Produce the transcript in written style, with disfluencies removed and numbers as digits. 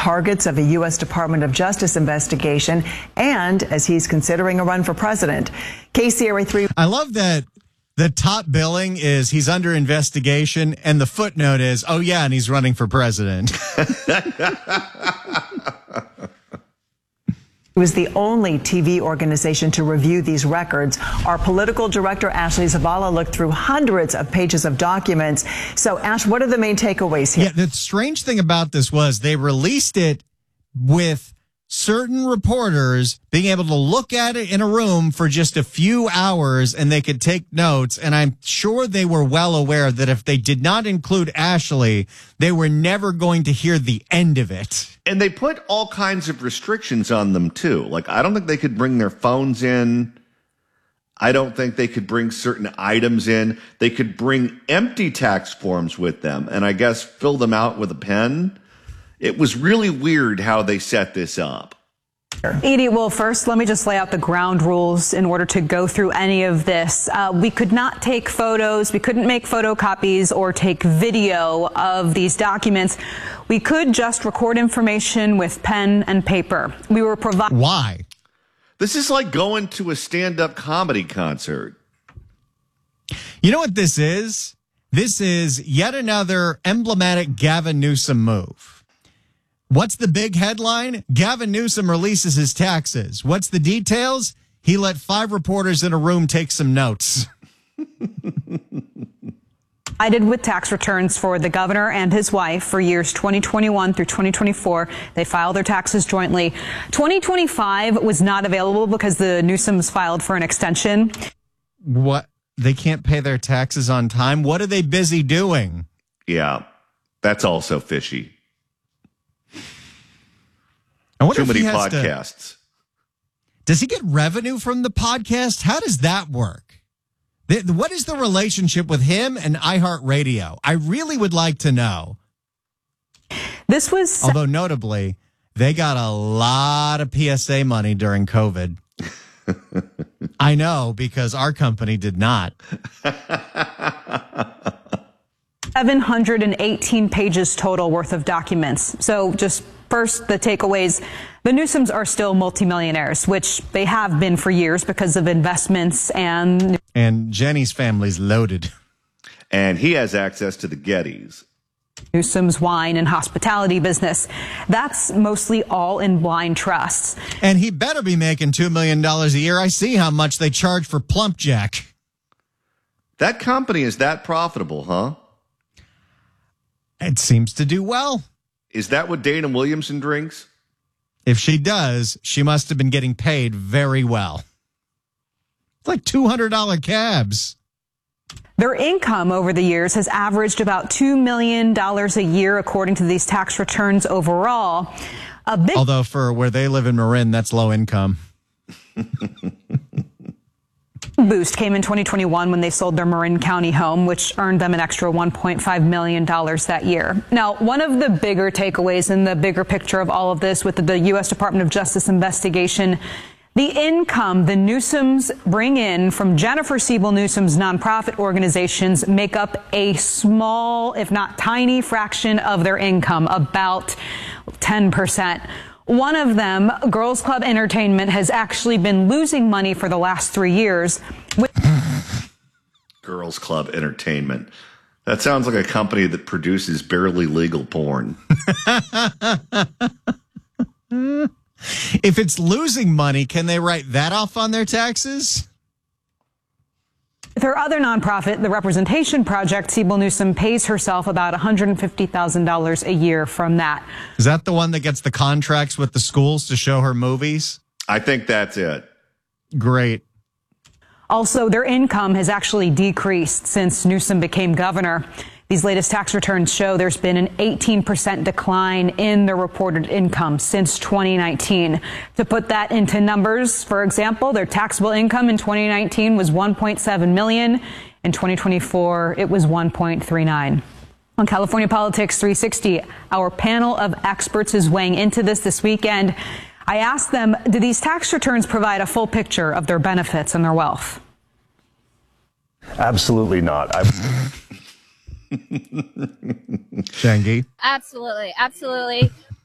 targets of a U.S. Department of Justice investigation and as he's considering a run for president. KCRA 3. I love that the top billing is he's under investigation and the footnote is, oh, yeah, and he's running for president. It was the only TV organization to review these records. Our political director, Ashley Zavala, looked through hundreds of pages of documents. So, Ash, what are the main takeaways here? Yeah, the strange thing about this was they released it with certain reporters being able to look at it in a room for just a few hours and they could take notes. And I'm sure they were well aware that if they did not include Ashley, they were never going to hear the end of it. And they put all kinds of restrictions on them, too. Like, I don't think they could bring their phones in. I don't think they could bring certain items in. They could bring empty tax forms with them and I guess fill them out with a pen. It was really weird how they set this up. Edie, well, first, let me just lay out the ground rules in order to go through any of this. We could not take photos. We couldn't make photocopies or take video of these documents. We could just record information with pen and paper. We were provided. Why? This is like going to a stand-up comedy concert. You know what this is? This is yet another emblematic Gavin Newsom move. What's the big headline? Gavin Newsom releases his taxes. What's the details? He let 5 reporters in a room take some notes. I did with tax returns for the governor and his wife for years 2021 through 2024. They filed their taxes jointly. 2025 was not available because the Newsoms filed for an extension. What? They can't pay their taxes on time? What are they busy doing? Yeah, that's also fishy. I wonder Too if many he has podcasts. Does he get revenue from the podcast? How does that work? What is the relationship with him and iHeartRadio? I really would like to know. This was, although notably, they got a lot of PSA money during COVID. I know because our company did not. 718 pages total worth of documents. So just first, the takeaways. The Newsoms are still multimillionaires, which they have been for years because of investments and Jenny's family's loaded. And he has access to the Gettys. Newsom's wine and hospitality business. That's mostly all in blind trusts. And he better be making $2 million a year. I see how much they charge for Plump Jack. That company is that profitable, huh? It seems to do well. Is that what Dana Williamson drinks? If she does, she must have been getting paid very well. It's like $200 cabs. Their income over the years has averaged about $2 million a year, according to these tax returns overall. Although for where they live in Marin, that's low income. Boost came in 2021 when they sold their Marin County home, which earned them an extra $1.5 million that year. Now, one of the bigger takeaways in the bigger picture of all of this with the U.S. Department of Justice investigation, the income the Newsoms bring in from Jennifer Siebel Newsom's nonprofit organizations make up a small, if not tiny, fraction of their income, about 10%. One of them, Girls Club Entertainment, has actually been losing money for the last 3 years. Girls Club Entertainment. That sounds like a company that produces barely legal porn. If it's losing money, can they write that off on their taxes? Their other nonprofit, the Representation Project, Siebel Newsom pays herself about $150,000 a year from that. Is that the one that gets the contracts with the schools to show her movies? I think that's it. Great. Also, their income has actually decreased since Newsom became governor. These latest tax returns show there's been an 18% decline in the reported income since 2019. To put that into numbers, for example, their taxable income in 2019 was $1.7 million. In 2024, it was $1.39. On California Politics 360, our panel of experts is weighing into this weekend. I asked them, do these tax returns provide a full picture of their benefits and their wealth? Absolutely not. Shangi? Absolutely.